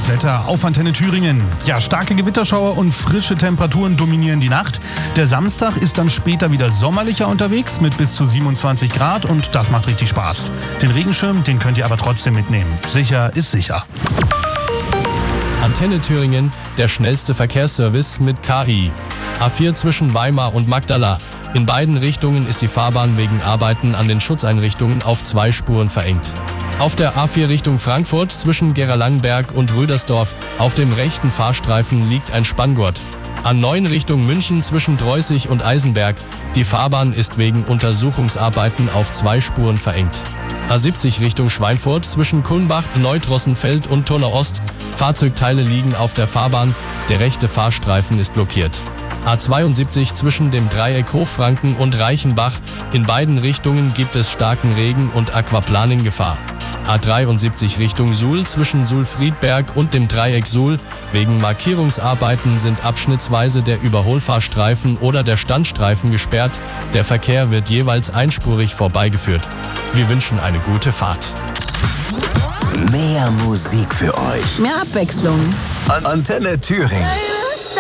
Das Wetter auf Antenne Thüringen. Ja, starke Gewitterschauer und frische Temperaturen dominieren die Nacht. Der Samstag ist dann später wieder sommerlicher unterwegs mit bis zu 27 Grad und das macht richtig Spaß. Den Regenschirm, den könnt ihr aber trotzdem mitnehmen. Sicher ist sicher. Antenne Thüringen, der schnellste Verkehrsservice mit KI. A4 zwischen Weimar und Magdala. In beiden Richtungen ist die Fahrbahn wegen Arbeiten an den Schutzeinrichtungen auf 2 Spuren verengt. Auf der A4 Richtung Frankfurt zwischen Gera-Langenberg und Rödersdorf auf dem rechten Fahrstreifen liegt ein Spanngurt. A9 Richtung München zwischen Dreußig und Eisenberg. Die Fahrbahn ist wegen Untersuchungsarbeiten auf 2 Spuren verengt. A70 Richtung Schweinfurt zwischen Kulmbach, Neudrossenfeld und Turner Ost. Fahrzeugteile liegen auf der Fahrbahn. Der rechte Fahrstreifen ist blockiert. A72 zwischen dem Dreieck Hochfranken und Reichenbach. In beiden Richtungen gibt es starken Regen und Aquaplaning-Gefahr. A73 Richtung Suhl zwischen Suhl-Friedberg und dem Dreieck Suhl. Wegen Markierungsarbeiten sind abschnittsweise der Überholfahrstreifen oder der Standstreifen gesperrt. Der Verkehr wird jeweils einspurig vorbeigeführt. Wir wünschen eine gute Fahrt. Mehr Musik für euch. Mehr Abwechslung. Antenne Thüringen.